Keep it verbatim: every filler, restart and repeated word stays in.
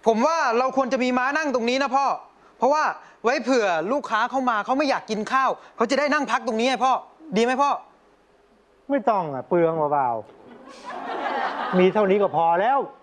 ผมว่าเราควรจะมีม้านั่งตรงนี้นะพ่อเพราะว่าไว้เผื่อลูกค้าเข้ามาเขาไม่อยากกินข้าวเขาจะได้นั่งพักตรงนี้ไงพ่อดีไหมพ่อไม่ต้องอ่ะเปลืองเปล่าๆมีเท่านี้ก็พอแล้ว